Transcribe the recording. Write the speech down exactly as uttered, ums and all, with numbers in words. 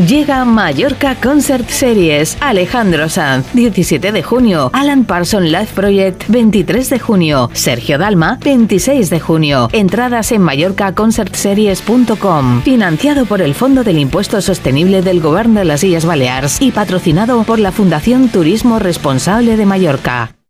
Llega Mallorca Concert Series. Alejandro Sanz, diecisiete de junio. Alan Parsons Live Project, veintitrés de junio. Sergio Dalma, veintiséis de junio. Entradas en mallorca concert series punto com. Financiado por el Fondo del Impuesto Sostenible del Govern de las Illes Balears y patrocinado por la Fundación Turismo Responsable de Mallorca.